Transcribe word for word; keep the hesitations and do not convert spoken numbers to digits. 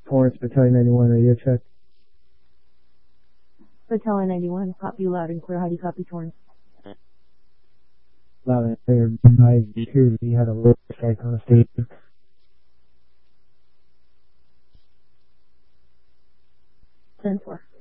Torrance, Battalion ninety-one, radio check. Battalion ninety-one, copy you loud and clear. How do you copy, Torrance? Loud and clear. I hear you had a little strike on the station. ten four.